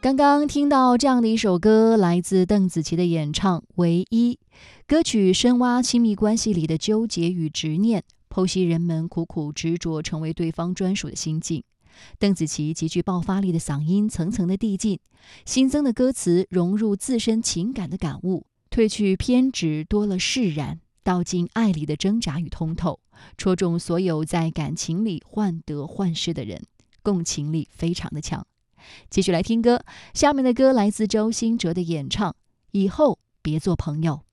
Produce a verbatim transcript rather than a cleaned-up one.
刚刚听到这样的一首歌，来自邓紫棋的演唱《唯一》。歌曲深挖亲密关系里的纠结与执念，剖析人们苦苦执着成为对方专属的心境。邓紫棋极具爆发力的嗓音层层的递进，新增的歌词融入自身情感的感悟，褪去偏执，多了释然，道尽爱里的挣扎与通透，戳中所有在感情里患得患失的人，共情力非常的强。继续来听歌，下面的歌来自周兴哲的演唱《以后别做朋友》。